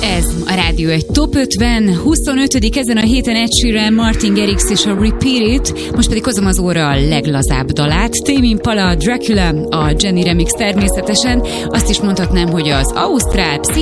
Ez a Rádió egy Top 50, 25. ezen a héten Ed Sheeran, Martin Garrix és a Repeat It, most pedig hozom az óra a leglazább dalát, Tame Impala, Dracula, a Jenny remix természetesen, azt is mondhatnám, hogy az ausztrál